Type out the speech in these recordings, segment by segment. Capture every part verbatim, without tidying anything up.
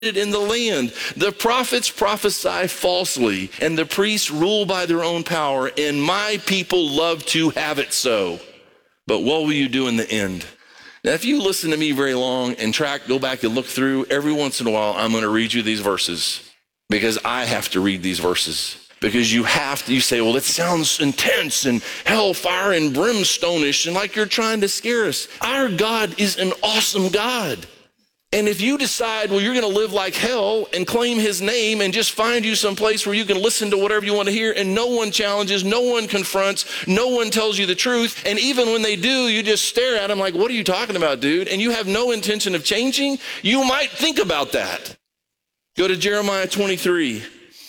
in the land. The prophets prophesy falsely, and the priests rule by their own power, and my people love to have it so. But what will you do in the end? Now, if you listen to me very long and track, go back and look through, every once in a while, I'm going to read you these verses because I have to read these verses. Because you have to, you say, well, it sounds intense and hellfire and brimstone-ish and like you're trying to scare us. Our God is an awesome God. And if you decide, well, you're going to live like hell and claim his name and just find you some place where you can listen to whatever you want to hear and no one challenges, no one confronts, no one tells you the truth. And even when they do, you just stare at them like, what are you talking about, dude? And you have no intention of changing. You might think about that. Go to Jeremiah twenty-three.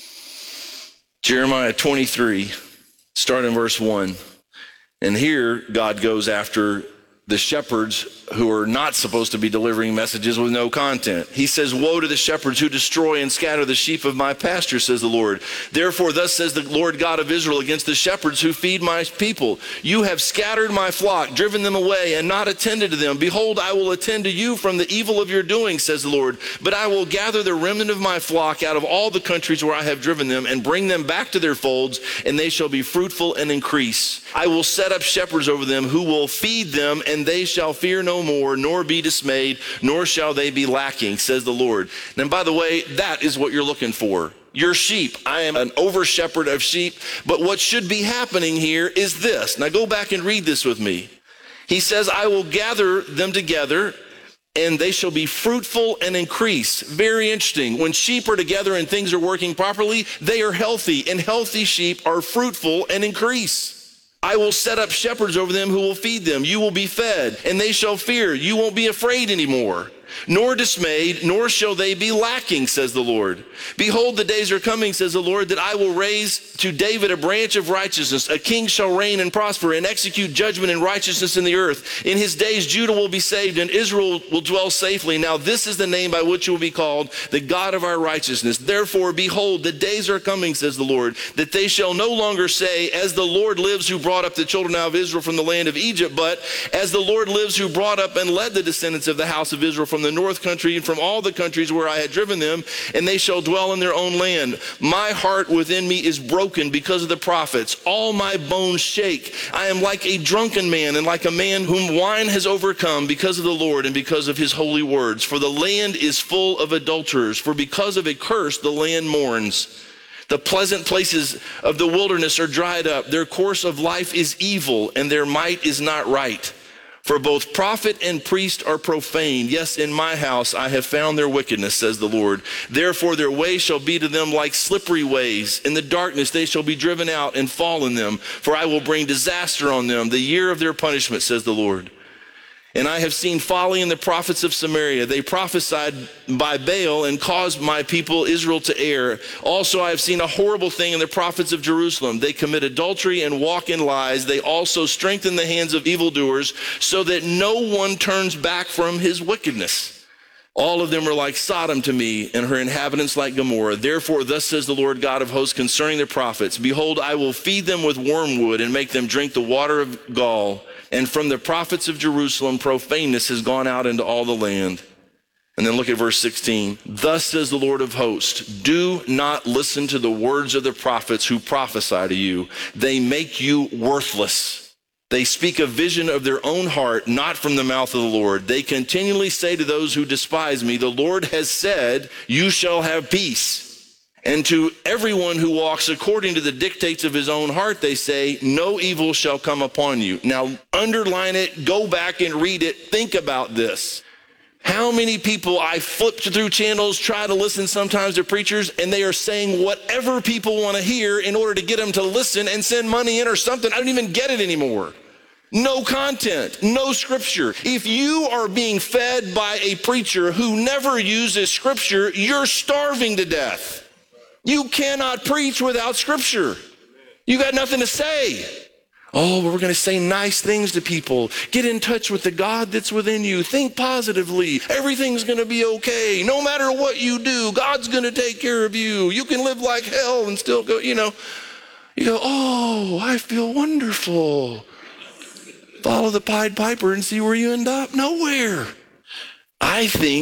Jeremiah twenty-three, start in verse one. And here God goes after the shepherds who are not supposed to be delivering messages with no content. He says, woe to the shepherds who destroy and scatter the sheep of my pasture, says the Lord. Therefore, thus says the Lord God of Israel against the shepherds who feed my people. You have scattered my flock, driven them away, and not attended to them. Behold, I will attend to you from the evil of your doing, says the Lord. But I will gather the remnant of my flock out of all the countries where I have driven them and bring them back to their folds, and they shall be fruitful and increase. I will set up shepherds over them who will feed them, and they shall fear no more, nor be dismayed, nor shall they be lacking, says the Lord. And by the way, that is what you're looking for. Your sheep. I am an over shepherd of sheep, but what should be happening here is this. Now go back and read this with me. He says, I will gather them together, and they shall be fruitful and increase. Very interesting. When sheep are together and things are working properly, they are healthy, and healthy sheep are fruitful and increase. I will set up shepherds over them who will feed them. You will be fed, and they shall fear. You won't be afraid anymore, nor dismayed, nor shall they be lacking, says the Lord. Behold, the days are coming, says the Lord, that I will raise to David a branch of righteousness. A king shall reign and prosper and execute judgment and righteousness in the earth. In his days, Judah will be saved and Israel will dwell safely. Now this is the name by which you will be called, the God of our righteousness. Therefore, behold, the days are coming, says the Lord, that they shall no longer say, as the Lord lives who brought up the children of Israel from the land of Egypt, but as the Lord lives who brought up and led the descendants of the house of Israel from the north country and from all the countries where I had driven them, and they shall dwell in their own land. My heart within me is broken because of the prophets. All my bones shake. I am like a drunken man and like a man whom wine has overcome because of the Lord and because of his holy words. For the land is full of adulterers. For because of a curse, the land mourns. The pleasant places of the wilderness are dried up. Their course of life is evil, and their might is not right. For both prophet and priest are profane. Yes, in my house I have found their wickedness, says the Lord. Therefore their way shall be to them like slippery ways. In the darkness they shall be driven out and fall in them. For I will bring disaster on them, the year of their punishment, says the Lord. And I have seen folly in the prophets of Samaria. They prophesied by Baal and caused my people Israel to err. Also I have seen a horrible thing in the prophets of Jerusalem. They commit adultery and walk in lies. They also strengthen the hands of evildoers so that no one turns back from his wickedness. All of them are like Sodom to me, and her inhabitants like Gomorrah. Therefore, thus says the Lord God of hosts concerning the prophets, behold, I will feed them with wormwood and make them drink the water of gall. And from the prophets of Jerusalem, profaneness has gone out into all the land. And then look at verse sixteen. Thus says the Lord of hosts, do not listen to the words of the prophets who prophesy to you. They make you worthless. They speak a vision of their own heart, not from the mouth of the Lord. They continually say to those who despise me, the Lord has said, you shall have peace. And to everyone who walks according to the dictates of his own heart, they say, no evil shall come upon you. Now, underline it, go back and read it, think about this. How many people I flip through channels, try to listen sometimes to preachers, and they are saying whatever people want to hear in order to get them to listen and send money in or something. I don't even get it anymore. No content, no scripture. If you are being fed by a preacher who never uses scripture, you're starving to death. You cannot preach without scripture. You got nothing to say. Oh, we're going to say nice things to people. Get in touch with the God that's within you. Think positively. Everything's going to be okay. No matter what you do, God's going to take care of you. You can live like hell and still go, you know. You go, oh, I feel wonderful. Follow the Pied Piper and see where you end up. Nowhere. I think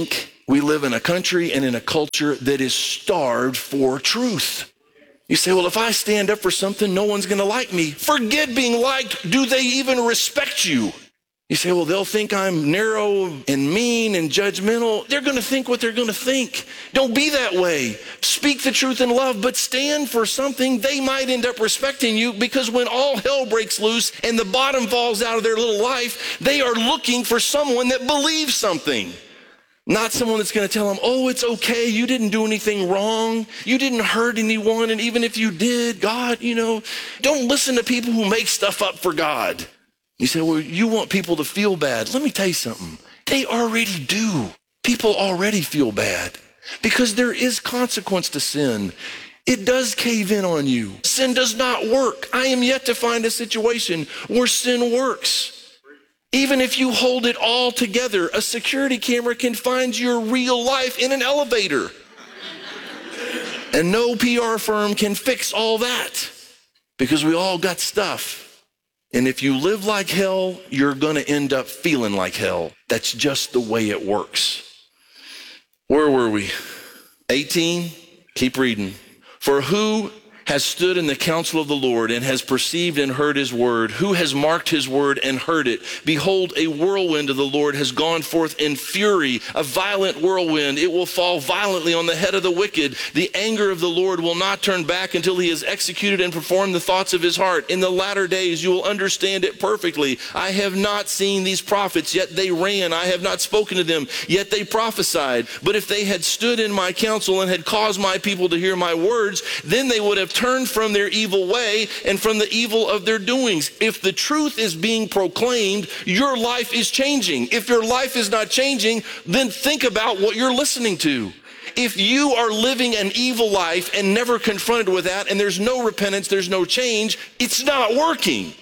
We live in a country and in a culture that is starved for truth. You say, well, if I stand up for something, no one's going to like me. Forget being liked. Do they even respect you? You say, well, they'll think I'm narrow and mean and judgmental. They're going to think what they're going to think. Don't be that way. Speak the truth in love, but stand for something. They might end up respecting you, because when all hell breaks loose and the bottom falls out of their little life, they are looking for someone that believes something. Not someone that's going to tell them, oh, it's okay. You didn't do anything wrong. You didn't hurt anyone. And even if you did, God, you know, don't listen to people who make stuff up for God. You say, well, you want people to feel bad. Let me tell you something. They already do. People already feel bad because there is consequence to sin. It does cave in on you. Sin does not work. I am yet to find a situation where sin works. Even if you hold it all together, a security camera can find your real life in an elevator. And no P R firm can fix all that because we all got stuff. And if you live like hell, you're going to end up feeling like hell. That's just the way it works. Where were we? eighteen, keep reading. For who has stood in the counsel of the Lord and has perceived and heard his word? Who has marked his word and heard it? Behold, a whirlwind of the Lord has gone forth in fury, a violent whirlwind. It will fall violently on the head of the wicked. The anger of the Lord will not turn back until he has executed and performed the thoughts of his heart. In the latter days, you will understand it perfectly. I have not seen these prophets, yet they ran. I have not spoken to them, yet they prophesied. But if they had stood in my counsel and had caused my people to hear my words, then they would have turned from their evil way and from the evil of their doings. If the truth is being proclaimed, your life is changing. If your life is not changing, then think about what you're listening to. If you are living an evil life and never confronted with that, and there's no repentance, there's no change, it's not working.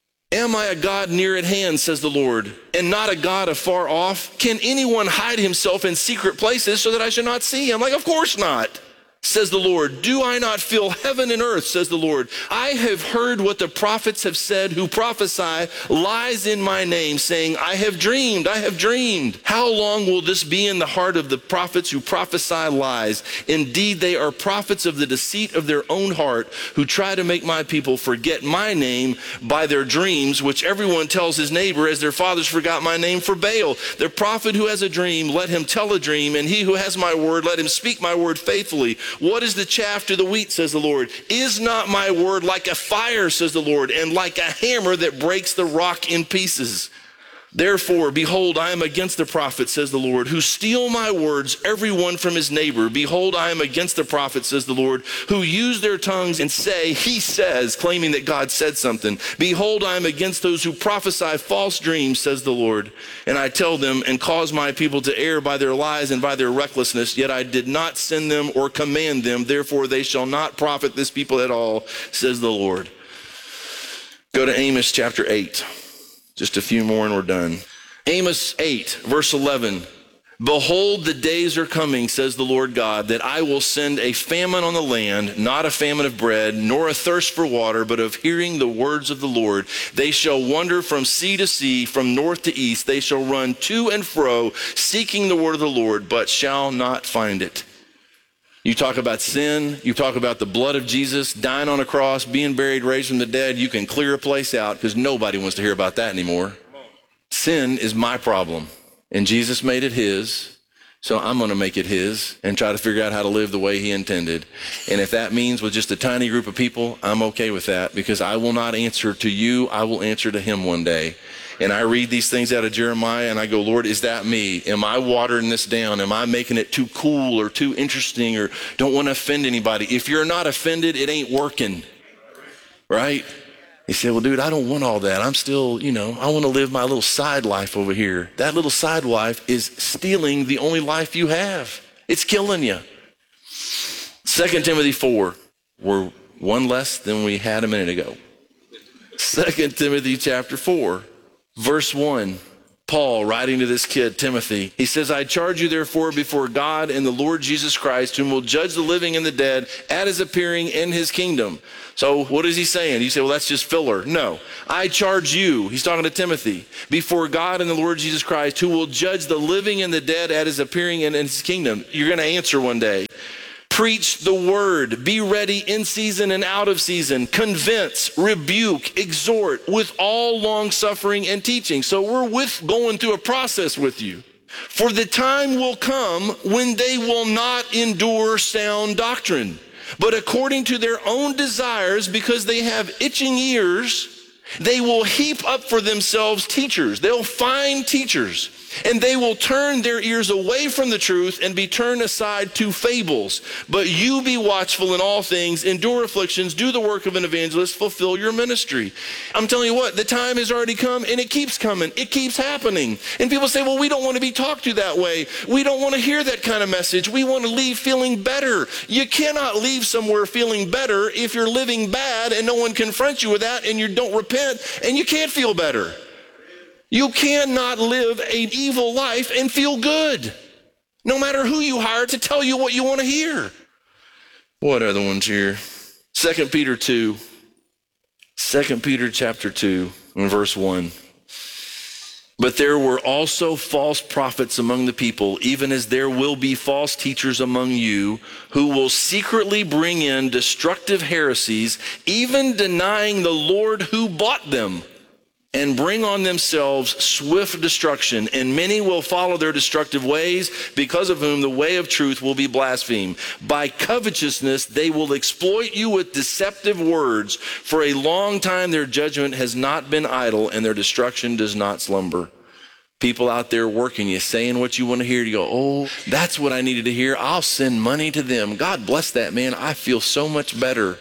Am I a God near at hand, says the Lord, and not a God afar off? Can anyone hide himself in secret places so that I should not see him? Like, of course not. Says the Lord, do I not fill heaven and earth, says the Lord? I have heard what the prophets have said who prophesy lies in my name, saying, I have dreamed, I have dreamed. How long will this be in the heart of the prophets who prophesy lies? Indeed, they are prophets of the deceit of their own heart, who try to make my people forget my name by their dreams, which everyone tells his neighbor, as their fathers forgot my name for Baal. The prophet who has a dream, let him tell a dream, and he who has my word, let him speak my word faithfully. What is the chaff to the wheat, says the Lord? Is not my word like a fire, says the Lord, and like a hammer that breaks the rock in pieces? Therefore, behold, I am against the prophets, says the Lord, who steal my words, every one from his neighbor. Behold, I am against the prophets, says the Lord, who use their tongues and say, he says, claiming that God said something. Behold, I am against those who prophesy false dreams, says the Lord. And I tell them and cause my people to err by their lies and by their recklessness. Yet I did not send them or command them. Therefore, they shall not profit this people at all, says the Lord. Go to Amos chapter eight. Just a few more and we're done. Amos eight, verse eleven. Behold, the days are coming, says the Lord God, that I will send a famine on the land, not a famine of bread, nor a thirst for water, but of hearing the words of the Lord. They shall wander from sea to sea, from north to east. They shall run to and fro, seeking the word of the Lord, but shall not find it. You talk about sin, you talk about the blood of Jesus, dying on a cross, being buried, raised from the dead, you can clear a place out because nobody wants to hear about that anymore. Sin is my problem, and Jesus made it his, so I'm going to make it his and try to figure out how to live the way he intended. And if that means with just a tiny group of people, I'm okay with that, because I will not answer to you, I will answer to him one day. And I read these things out of Jeremiah and I go, Lord, is that me? Am I watering this down? Am I making it too cool or too interesting or don't want to offend anybody? If you're not offended, it ain't working, right? He said, well, dude, I don't want all that. I'm still, you know, I want to live my little side life over here. That little side life is stealing the only life you have. It's killing you. Second Timothy four, we're one less than we had a minute ago. Second Timothy chapter four. Verse one, Paul writing to this kid, Timothy, he says, I charge you therefore before God and the Lord Jesus Christ, whom will judge the living and the dead at his appearing in his kingdom. So what is he saying? You say, well, that's just filler. No, I charge you, he's talking to Timothy, before God and the Lord Jesus Christ, who will judge the living and the dead at his appearing in his kingdom. You're going to answer one day. Preach the word, be ready in season and out of season, convince, rebuke, exhort with all long suffering and teaching. So we're with going through a process with you. For the time will come when they will not endure sound doctrine, but according to their own desires, because they have itching ears, they will heap up for themselves teachers. They'll find teachers. And they will turn their ears away from the truth and be turned aside to fables. But you be watchful in all things, endure afflictions, do the work of an evangelist, fulfill your ministry. I'm telling you what, the time has already come and it keeps coming. It keeps happening. And people say, well, we don't want to be talked to that way. We don't want to hear that kind of message. We want to leave feeling better. You cannot leave somewhere feeling better if you're living bad and no one confronts you with that and you don't repent and you can't feel better. You cannot live an evil life and feel good, no matter who you hire to tell you what you want to hear. What other ones here? Second Peter two. Second Peter chapter two and verse one. But there were also false prophets among the people, even as there will be false teachers among you, who will secretly bring in destructive heresies, even denying the Lord who bought them, and bring on themselves swift destruction. And many will follow their destructive ways, because of whom the way of truth will be blasphemed. By covetousness they will exploit you with deceptive words. For a long time their judgment has not been idle, and their destruction does not slumber. People out there working you, saying what you want to hear. You go, oh, that's what I needed to hear. I'll send money to them. God bless that man. I feel so much better.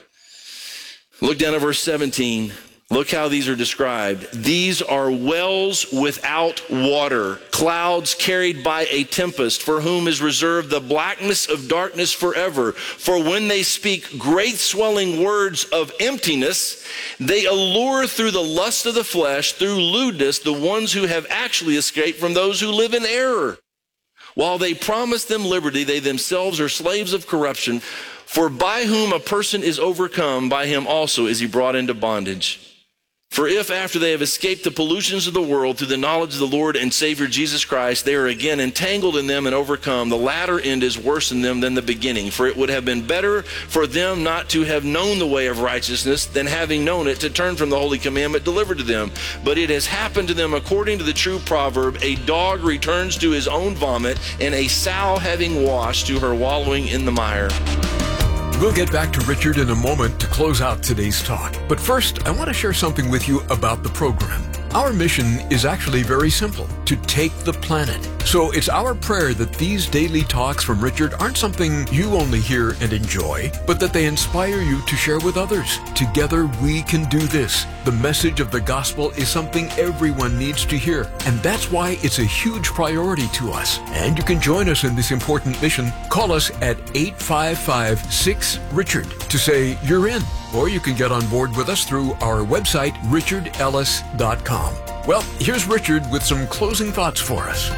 Look down at verse seventeen. Look how these are described. These are wells without water, clouds carried by a tempest, for whom is reserved the blackness of darkness forever. For when they speak great swelling words of emptiness, they allure through the lust of the flesh, through lewdness, the ones who have actually escaped from those who live in error. While they promise them liberty, they themselves are slaves of corruption. For by whom a person is overcome, by him also is he brought into bondage. For if after they have escaped the pollutions of the world through the knowledge of the Lord and Savior Jesus Christ, they are again entangled in them and overcome, the latter end is worse in them than the beginning. For it would have been better for them not to have known the way of righteousness than having known it to turn from the holy commandment delivered to them. But it has happened to them according to the true proverb, a dog returns to his own vomit, and a sow having washed to her wallowing in the mire. We'll get back to Richard in a moment to close out today's talk. But first, I want to share something with you about the program. Our mission is actually very simple, to take the planet. So it's our prayer that these daily talks from Richard aren't something you only hear and enjoy, but that they inspire you to share with others. Together we can do this. The message of the gospel is something everyone needs to hear, and that's why it's a huge priority to us. And you can join us in this important mission. Call us at eight five five, six, Richard to say you're in. Or you can get on board with us through our website, richard ellis dot com. Well, here's Richard with some closing thoughts for us.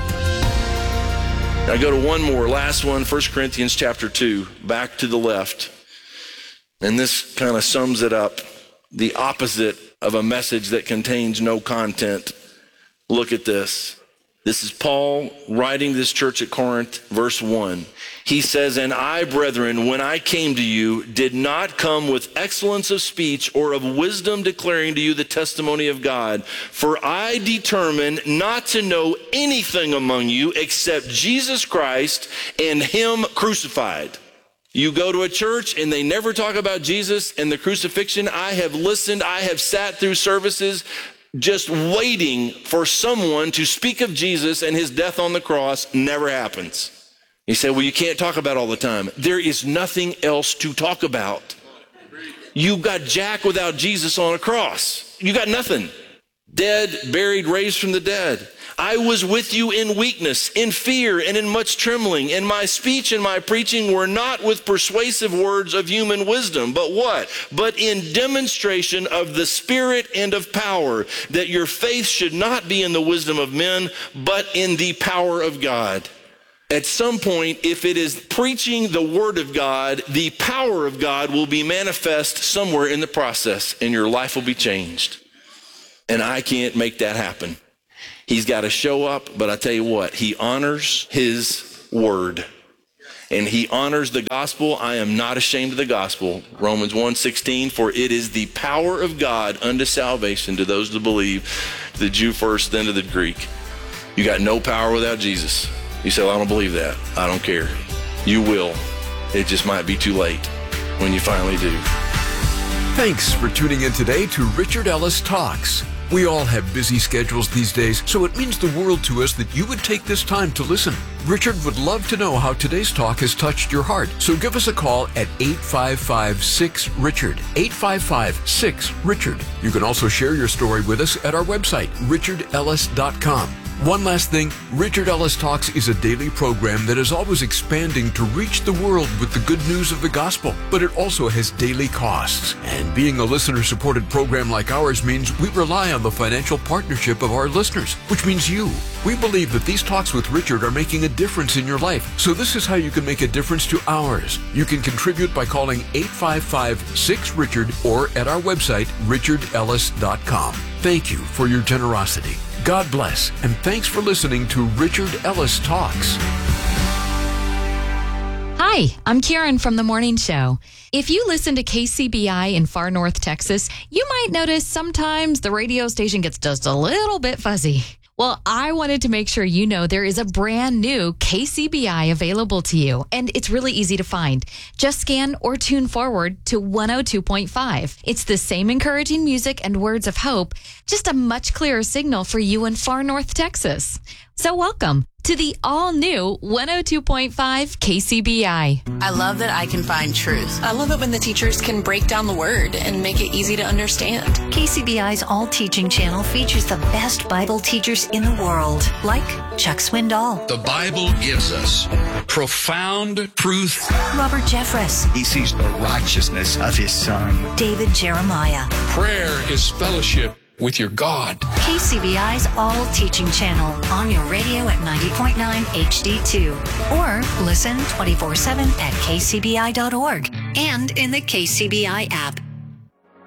I go to one more, last one, First Corinthians chapter two, back to the left. And this kind of sums it up, the opposite of a message that contains no content. Look at this. This is Paul writing to this church at Corinth, verse one. He says, and I, brethren, when I came to you, did not come with excellence of speech or of wisdom declaring to you the testimony of God. For I determined not to know anything among you except Jesus Christ and him crucified. You go to a church and they never talk about Jesus and the crucifixion. I have listened, I have sat through services just waiting for someone to speak of Jesus and his death on the cross. Never happens. You say, well, you can't talk about it all the time. There is nothing else to talk about. You've got Jack without Jesus on a cross. You got nothing. Dead, buried, raised from the dead. I was with you in weakness, in fear, and in much trembling. And my speech and my preaching were not with persuasive words of human wisdom, but what? But in demonstration of the Spirit and of power, that your faith should not be in the wisdom of men, but in the power of God. At some point, if it is preaching the word of God, the power of God will be manifest somewhere in the process, and your life will be changed. And I can't make that happen. He's got to show up, but I tell you what, he honors his word. And he honors the gospel. I am not ashamed of the gospel. Romans one sixteen, for it is the power of God unto salvation to those that believe, to the Jew first, then to the Greek. You got no power without Jesus. You say, well, I don't believe that. I don't care. You will. It just might be too late when you finally do. Thanks for tuning in today to Richard Ellis Talks. We all have busy schedules these days, so it means the world to us that you would take this time to listen. Richard would love to know how today's talk has touched your heart, so give us a call at eight five five, six, Richard, eight five five, six, Richard. You can also share your story with us at our website, richard ellis dot com. One last thing, Richard Ellis Talks is a daily program that is always expanding to reach the world with the good news of the gospel, but it also has daily costs. And being a listener-supported program like ours means we rely on the financial partnership of our listeners, which means you. We believe that these talks with Richard are making a difference in your life, so this is how you can make a difference to ours. You can contribute by calling eight five five, six, Richard or at our website, richard ellis dot com. Thank you for your generosity. God bless, and thanks for listening to Richard Ellis Talks. Hi, I'm Karen from The Morning Show. If you listen to K C B I in far north Texas, you might notice sometimes the radio station gets just a little bit fuzzy. Well, I wanted to make sure you know there is a brand new K C B I available to you, and it's really easy to find. Just scan or tune forward to one oh two point five. It's the same encouraging music and words of hope, just a much clearer signal for you in far north Texas. So welcome to the all-new one oh two point five K C B I. I love that I can find truth. I love it when the teachers can break down the word and make it easy to understand. K C B I's All Teaching channel features the best Bible teachers in the world, like Chuck Swindoll. The Bible gives us profound truth. Robert Jeffress. He sees the righteousness of his son. David Jeremiah. Prayer is fellowship with your God. K C B I's All Teaching channel on your radio at ninety point nine H D two. Or listen twenty-four seven at k c b i dot org and in the K C B I app.